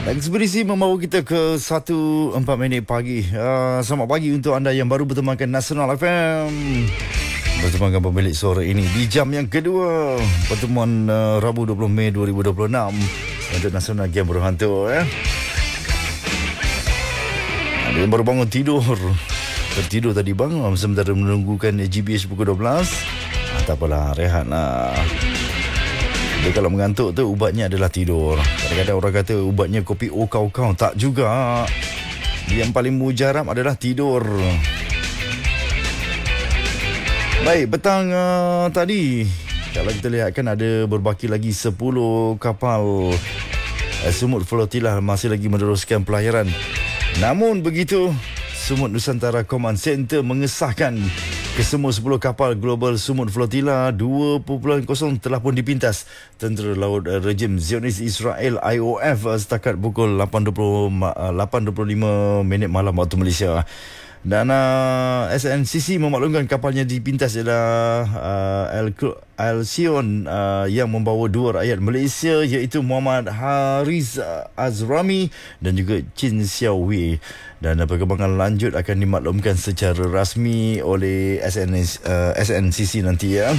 Ekspedisi membawa kita ke 1.04 pagi. Selamat pagi untuk anda yang baru bertemankan Nasional FM. Bertemankan pemilik suara ini di jam yang kedua pertemuan Rabu 20 Mei 2026 untuk Nasional Game Berhantu. Ada yang baru bangun tidur, tertidur tadi bang, sementara menunggukan GBH pukul 12. Tak apalah, rehatlah. Dia kalau mengantuk tu ubatnya adalah tidur. Kadang-kadang orang kata ubatnya kopi okau-okau. Tak juga. Yang paling mujarab adalah tidur. Baik, petang tadi kalau kita lihat kan ada berbaki lagi 10 kapal Sumut Flotilla masih lagi meneruskan pelayaran. Namun begitu, Sumut Nusantara Command Center mengesahkan kesemua 10 kapal Global Sumut Flotilla 2.0 telah pun dipintas Tentera Laut Rejim Zionis Israel IOF setakat pukul 8.25 malam waktu Malaysia. Dan SNCC memaklumkan kapalnya dipintas ialah Alcyon yang membawa dua rakyat Malaysia iaitu Muhammad Haris Azrami dan juga Chin Xiao Wei. Dan perkembangan lanjut akan dimaklumkan secara rasmi oleh SNCC nanti ya.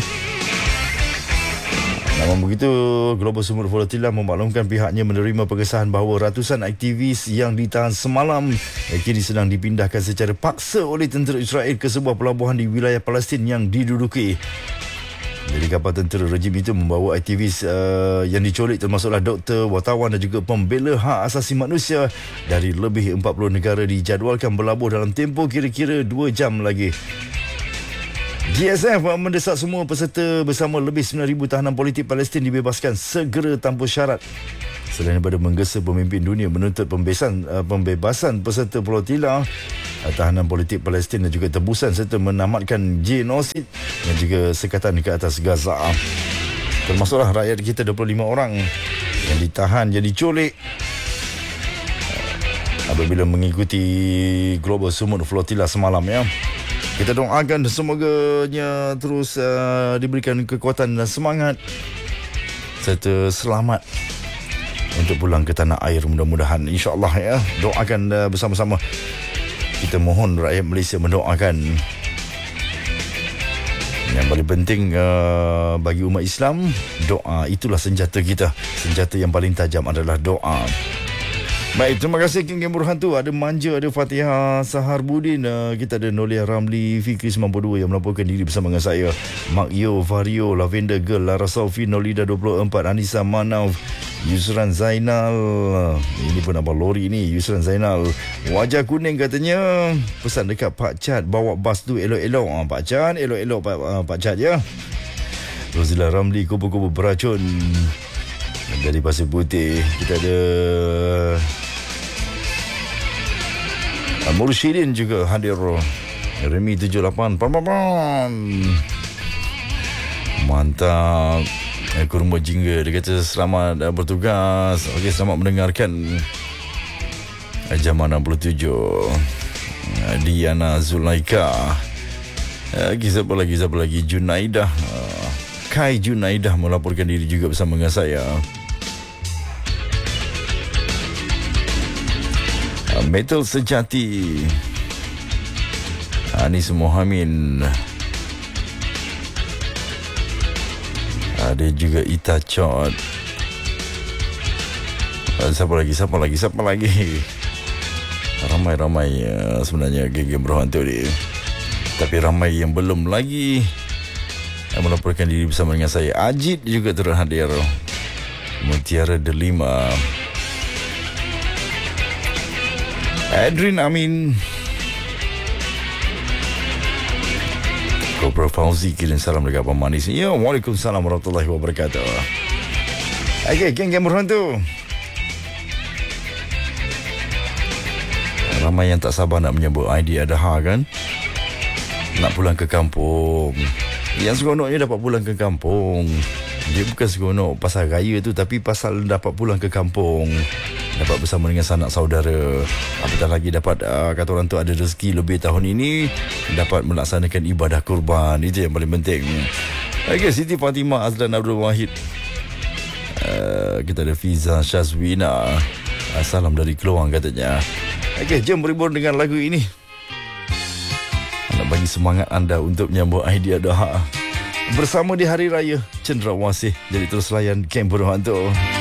Namun begitu, Global Sumut Flotilla memaklumkan pihaknya menerima pengesahan bahawa ratusan aktivis yang ditahan semalam kini sedang dipindahkan secara paksa oleh tentera Israel ke sebuah pelabuhan di wilayah Palestin yang diduduki. Jadi kapal tentera rejim itu membawa aktivis yang diculik termasuklah doktor, wartawan dan juga pembela hak asasi manusia dari lebih 40 negara dijadualkan berlabuh dalam tempoh kira-kira 2 jam lagi. GSF mendesak semua peserta bersama lebih 9,000 tahanan politik Palestin dibebaskan segera tanpa syarat. Selain daripada menggesa pemimpin dunia menuntut pembebasan peserta flotilla, tahanan politik Palestin dan juga tebusan serta menamatkan genosid dan juga sekatan ke atas Gaza. Termasuklah rakyat kita 25 orang yang ditahan, yang diculik apabila mengikuti Global Sumut Flotilla semalam ya. Kita doakan semoganya terus diberikan kekuatan dan semangat serta selamat untuk pulang ke tanah air mudah-mudahan, insya-Allah ya. Doakan bersama-sama. Kita mohon rakyat Malaysia mendoakan. Yang paling penting bagi umat Islam, doa itulah senjata kita. Senjata yang paling tajam adalah doa. Baik, terima kasih King Game Berhantu. Ada Manja, ada Fatihah Saharbudin, kita ada Nolia Ramli, Fikri 92 yang melaporkan diri bersama dengan saya, Mak Yo, Vario, Lavender Girl, Lara Sofi, Nolida 24, Anissa Manav, Yusran Zainal. Ini pun abang lori ni, Yusran Zainal. Wajah kuning katanya. Pesan dekat Pak Chat, bawa bas tu elok-elok. Pak Chat, elok-elok Pak Chat ya. Rozila Ramli, kubu-kubu beracun. Dari Pasir Putih kita ada Mursyidin juga hadir. Remy 78 mantap. Kurma jingga dia kata selamat bertugas. Okey, selamat mendengarkan jam 67. Diana Zulaika. Siapa lagi Junaidah. Kai Junaidah melaporkan diri juga bersama dengan saya. Metal Sejati, Anis Mohamin, ada juga Ita Chot. Siapa lagi? Ramai sebenarnya geng berhantu ni, tapi ramai yang belum lagi melaporkan diri bersama dengan saya. Ajit juga terhadir. Mutiara Delima, Adrin Amin, Kopra Fauzi kirim salam dekat Abang Manis. Ya, Waalaikumsalam warahmatullahi wabarakatuh. Okey, geng berhantu. Ramai yang tak sabar nak menyambut Aidiladha kan. Nak pulang ke kampung. Yang seronoknya dapat pulang ke kampung. Dia bukan seronok pasal raya tu, tapi pasal dapat pulang ke kampung, dapat bersama dengan sanak saudara. Apatah lagi dapat kata orang tu ada rezeki lebih tahun ini, dapat melaksanakan ibadah kurban. Itu yang paling penting. Okey, Siti Fatimah Azlan Abdul Wahid, kita ada Fiza Syazwina, Salam dari Keluang katanya. Okey, jom berhibur dengan lagu ini. Nak bagi semangat anda untuk menyambut Aidiladha bersama di Hari Raya Cendrawasih. Jadi terus layan Kem Burung Hantu.